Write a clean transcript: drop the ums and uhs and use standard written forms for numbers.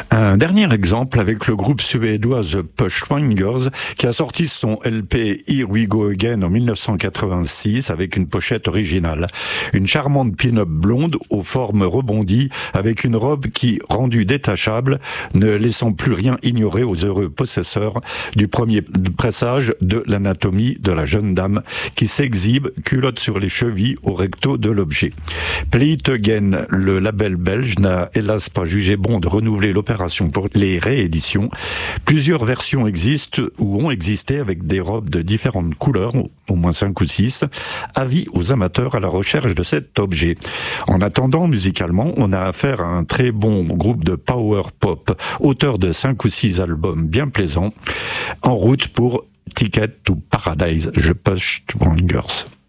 Un dernier exemple avec le groupe suédois The Pushwingers qui a sorti son LP Here We Go Again en 1986 avec une pochette originale. Une charmante pin-up blonde aux formes rebondies avec une robe qui, rendue détachable, ne laissant plus rien ignorer aux heureux possesseurs du premier pressage de l'anatomie de la jeune dame qui s'exhibe culotte sur les chevilles au recto de l'objet. Play It Again, le label belge, n'a hélas pas jugé bon de renouveler l'opération pour les rééditions. Plusieurs versions existent ou ont existé avec des robes de différentes couleurs, au moins 5 ou 6. Avis aux amateurs à la recherche de cet objet. En attendant, musicalement, on a affaire à un très bon groupe de power pop, auteur de 5 ou 6 albums bien plaisants, en route pour Ticket to Paradise, The Pushwingers.